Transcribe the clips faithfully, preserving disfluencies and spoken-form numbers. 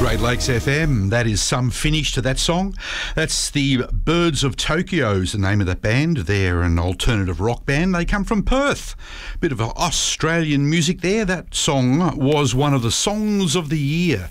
Great Lakes F M, that is some finish to that song. That's the Birds of Tokyo is the name of that band. They're an alternative rock band. They come from Perth. Bit of Australian music there. That song was one of the songs of the year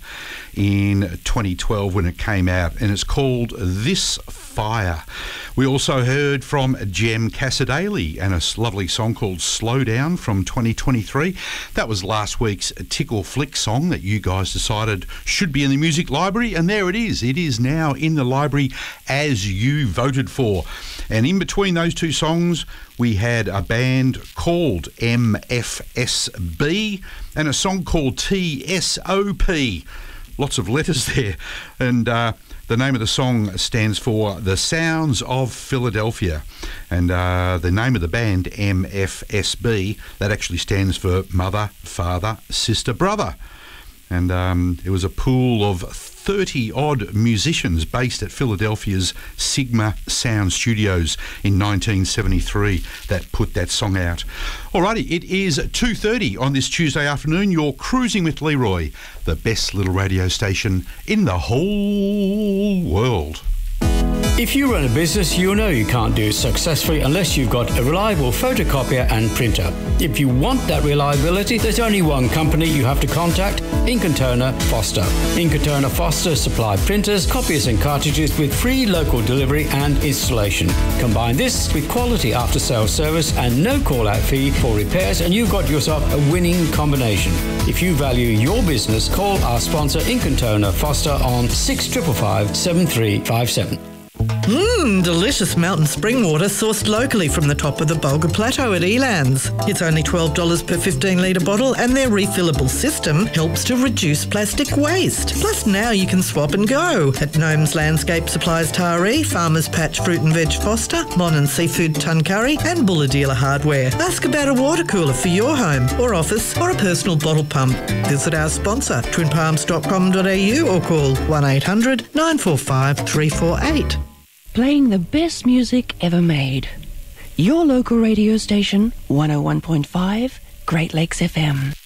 in twenty twelve when it came out, and it's called This Fire. We also heard from Jem Cassadaly and a lovely song called Slow Down from twenty twenty-three. That was last week's Tickle Flick song that you guys decided should be in the music library, and there it is. It is now in the library as you voted for. And in between those two songs, we had a band called M F S B and a song called T S O P. Lots of letters there. And uh, the name of the song stands for The Sounds of Philadelphia. And uh, the name of the band, M F S B, that actually stands for Mother, Father, Sister, Brother. And um, it was a pool of thirty-odd musicians based at Philadelphia's Sigma Sound Studios in nineteen seventy-three that put that song out. Alrighty, it is two thirty on this Tuesday afternoon. You're cruising with Leroy, the best little radio station in the whole world. If you run a business, you know you can't do it successfully unless you've got a reliable photocopier and printer. If you want that reliability, there's only one company you have to contact, Ink and Toner Foster. Ink and Toner Foster supply printers, copiers and cartridges with free local delivery and installation. Combine this with quality after-sales service and no call-out fee for repairs, and you've got yourself a winning combination. If you value your business, call our sponsor Ink and Toner Foster on six five five, seven three five seven. Mmm, delicious mountain spring water sourced locally from the top of the Bulga Plateau at Elands. It's only twelve dollars per fifteen litre bottle, and their refillable system helps to reduce plastic waste. Plus now you can swap and go at Gnomes Landscape Supplies Taree, Farmers Patch Fruit and Veg Foster, Mon and Seafood Tuncurry and Buller Dealer Hardware. Ask about a water cooler for your home or office or a personal bottle pump. Visit our sponsor, twin palms dot com dot a u or call one eight hundred, nine four five, three four eight. Playing the best music ever made. Your local radio station, one oh one point five, Great Lakes F M.